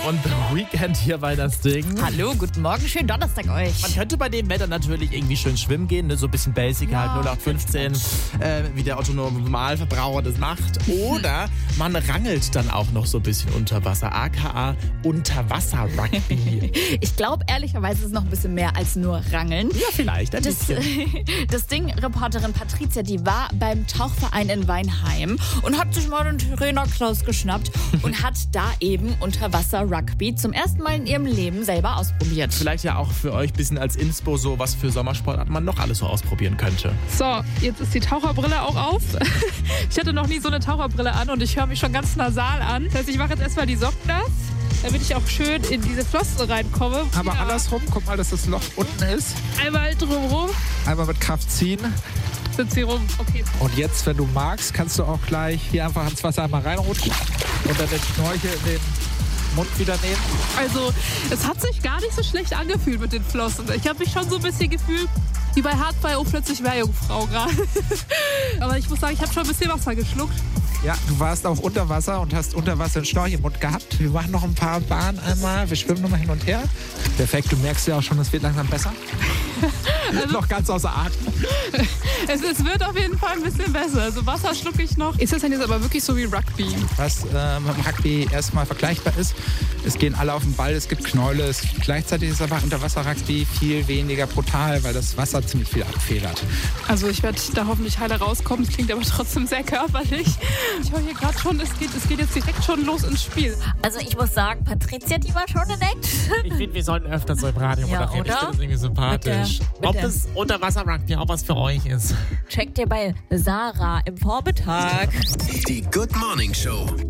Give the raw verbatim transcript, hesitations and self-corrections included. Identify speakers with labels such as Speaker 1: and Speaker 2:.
Speaker 1: und The Weeknd hier bei das Ding.
Speaker 2: Hallo, guten Morgen, schönen Donnerstag euch.
Speaker 1: Man könnte bei dem Wetter natürlich irgendwie schön schwimmen gehen, ne? So ein bisschen basic
Speaker 2: Ja,
Speaker 1: halt, null acht fünfzehn, äh, wie der Otto-Normalverbraucher das macht. Oder man rangelt dann auch noch so ein bisschen unter Wasser, aka Unterwasser-Rugby.
Speaker 2: Ich glaube, ehrlicherweise ist es noch ein bisschen mehr als nur Rangeln.
Speaker 1: Ja, vielleicht ein
Speaker 2: Das,
Speaker 1: bisschen.
Speaker 2: das Ding, Reporterin Patricia, die war beim Tauchverein in Weinheim und hat sich mal den Trainer Klaus geschnappt und hat da eben Unterwasser-Rugby zum ersten Mal in ihrem Leben selber ausprobiert.
Speaker 1: Vielleicht ja auch für euch ein bisschen als Inspo, so was für Sommersportarten man noch alles so ausprobieren könnte.
Speaker 3: So, jetzt ist die Taucherbrille auch auf. Ich hatte noch nie so eine Taucherbrille an und ich höre mich schon ganz nasal an. Das heißt, ich mache jetzt erstmal die Socken nass, damit ich auch schön in diese Flossen reinkomme.
Speaker 4: Aber
Speaker 3: ja.
Speaker 4: andersrum, guck mal, dass das Loch unten ist.
Speaker 3: Einmal drumherum,
Speaker 4: Einmal mit Kraft ziehen.
Speaker 3: sind sie rum. Okay.
Speaker 4: Und jetzt, wenn du magst, kannst du auch gleich hier einfach ins Wasser einmal reinrutschen und dann den Schnorchel in den Mund wieder nehmen.
Speaker 3: Also, es hat sich gar nicht so schlecht angefühlt mit den Flossen. Ich habe mich schon so ein bisschen gefühlt wie bei Hardball, oh, plötzlich Meerjungfrau gerade. Aber ich muss sagen, ich habe schon ein bisschen Wasser geschluckt.
Speaker 4: Ja, du warst auch unter Wasser und hast unter Wasser einen Schnorchel im Mund gehabt. Wir machen noch ein paar Bahnen einmal. Wir schwimmen nochmal hin und her. Perfekt, du merkst ja auch schon, es wird langsam besser. Also, noch ganz außer Atem.
Speaker 3: Es, es wird auf jeden Fall ein bisschen besser. Also Wasser schlucke ich noch. Ist das denn jetzt aber wirklich so wie Rugby?
Speaker 4: Was äh, mit dem Rugby erstmal vergleichbar ist, es gehen alle auf den Ball, es gibt Knäule. Es, gleichzeitig ist aber Unterwasser-Rugby viel weniger brutal, weil das Wasser ziemlich viel abfedert.
Speaker 3: Also ich werde da hoffentlich heile rauskommen. Es klingt aber trotzdem sehr körperlich. Ich höre hier gerade schon, es geht, es geht jetzt direkt schon los ins Spiel.
Speaker 2: Also ich muss sagen, Patricia, die war schon nett.
Speaker 1: Ich finde, wir sollten öfter so im Radio
Speaker 2: Ja,
Speaker 1: moderieren. Ich
Speaker 2: oder?
Speaker 1: finde das irgendwie sympathisch.
Speaker 2: Mit der- mit
Speaker 1: Ob
Speaker 2: der-
Speaker 1: das Unterwasser-Rugby auch was für euch ist.
Speaker 2: Checkt ihr bei Sarah im Vormittag.
Speaker 5: Die Good Morning Show.